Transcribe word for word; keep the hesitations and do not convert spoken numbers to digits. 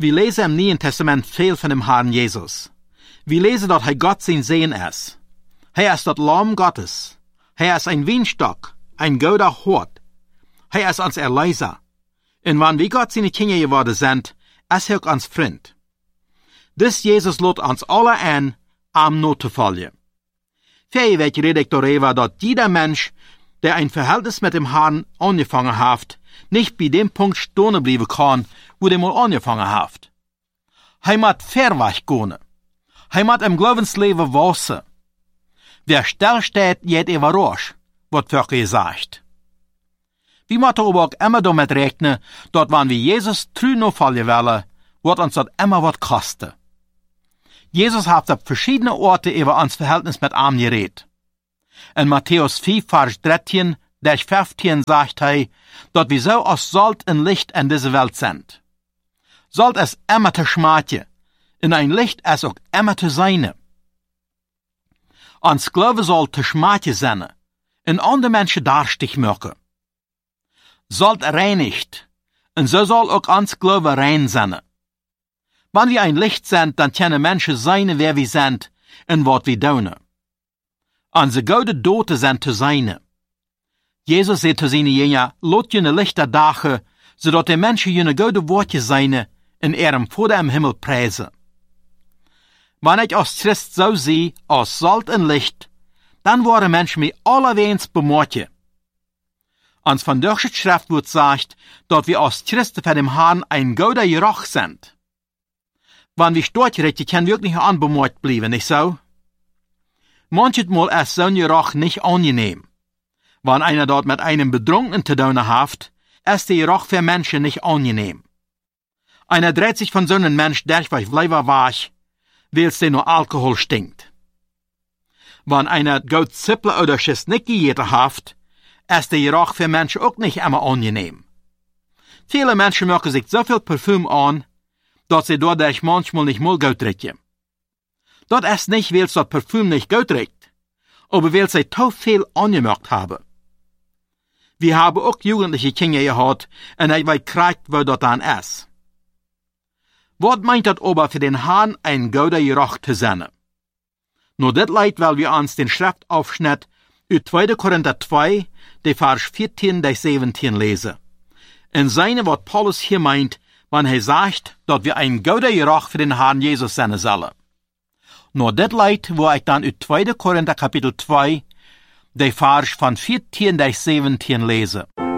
Wir lesen im Neuen Testament viel von dem Herrn Jesus. Wir lesen, dass er Gott sein Sehen ist. Er ist das Lamm Gottes. Er ist ein Weinstock, ein guter Hort. Er ist uns Erlöser. Und wenn wir Gott seine Kinder geworden sind, ist er auch uns Freund. Dis Jesus lädt uns alle ein, am Not zu folgen. Fähig rede ich darüber, dass jeder Mensch, der ein Verhältnis mit dem Herrn angefangen hat, nicht bei dem Punkt stehen bleiben kann, wo der mal angefangen hat. Er muss verweg gehen. Er muss im Glaubensleben wachsen. Wer still steht, geht überrascht, wird wirklich gesagt. Wir müssen aber auch immer damit rechnen, dass wenn wir Jesus treu nachfolgen wollen, wird uns das immer was kosten. Jesus hat auf verschiedene Orte über uns Verhältnis mit ihm geredet. In Matthäus vier, Vers dreizehn, durch fünfzehn sagt er, dass wir so als Salz und Licht in dieser Welt sind. Salz ist immer zu schmecken, und ein Licht ist auch immer zu sein. Uns Glaube soll zu schmecken sein, und andere Menschen darstig machen. Salz reinigt, und so soll auch uns Glaube rein sein. Wenn wir ein Licht sind, dann können Menschen sein, wer wir sind, und was wir tun. Unsere gute Dote sind zu sein. Jesus sagt zu seinen Jüngern, lot jene Lichter dagen, zodat die Menschen jene gute Worte sein, in ihrem Vater im Himmel preisen. Wenn ich als Christ so sehe, als Salz und Licht, dann worden Menschen mir allerwegs bemerken. Uns von der Schrift wird sagt, dass wir als Christen für dem Herrn ein guter Geruch sind. Wenn wir dort richtig können wirklich anbemerkt bleiben, nicht so? Manchmal ist so ein Geruch nicht angenehm. Wenn einer dort mit einem Betrunkenen zu tun hat, ist der Geruch für Menschen nicht angenehm. Einer dreht sich von so einem Mensch durchweg bleiben wach, weil es nur Alkohol stinkt. Wenn einer gut Zippel oder Schiss nicht gegessen hat, ist der Geruch für Menschen auch nicht immer angenehm. Viele Menschen machen sich so viel Parfüm an, dass sie dadurch manchmal nicht mal gut riechen. Das ist nicht, weil das Parfüm nicht gut riecht, aber weil sie zu viel angemacht haben. Wir haben auch jugendliche Kinder gehabt, und ich weiß gerade, wo das dann ist. Was meint das aber für den Herrn ein guter Geruch zu sein? Nur das leid, weil wir uns den Schriftaufschnitt aus zweiter Korinther zwei, die Vers vierzehn bis siebzehn lesen. In seine, was Paulus hier meint, wenn er sagt, dass wir ein guter Geruch für den Herrn Jesus sein sollen. Nur das leid, wo ich dann aus zweiter Korinther Kapitel zwei, die Vers von vierzehn bis siebzehn lese.